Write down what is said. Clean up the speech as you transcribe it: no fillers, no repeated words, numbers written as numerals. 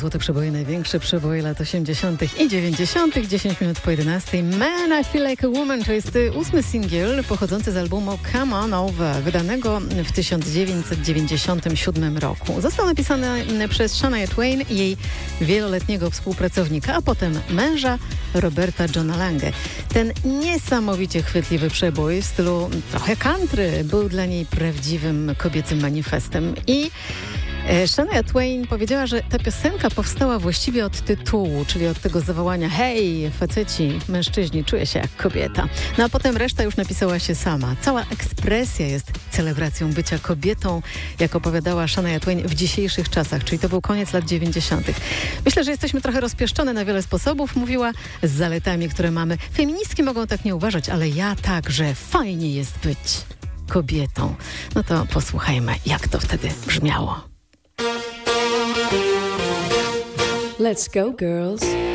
złote przeboje, największe przeboje lat 80. i 90. 10 minut po 11. Man, I Feel Like a Woman to jest 8. singiel pochodzący z albumu Come On Over, wydanego w 1997 roku. Został napisany przez Shania Twain i jej wieloletniego współpracownika, a potem męża Roberta Johna Lange. Ten niesamowicie chwytliwy przebój w stylu trochę country był dla niej prawdziwym kobiecym manifestem i Shania Twain powiedziała, że ta piosenka powstała właściwie od tytułu, czyli od tego zawołania: hej, faceci, mężczyźni, czuję się jak kobieta. No a potem reszta już napisała się sama. Cała ekspresja jest celebracją bycia kobietą, jak opowiadała Shania Twain w dzisiejszych czasach, czyli to był koniec lat 90. Myślę, że jesteśmy trochę rozpieszczone na wiele sposobów, mówiła, z zaletami, które mamy. Feministki mogą tak nie uważać, ale ja tak, że fajnie jest być kobietą. No to posłuchajmy, jak to wtedy brzmiało. Let's go, girls.